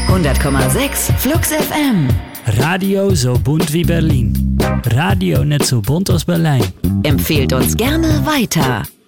100,6 Flux FM. Radio so bunt wie Berlin. Radio nicht so bunt als Berlijn. Empfehlt uns gerne weiter.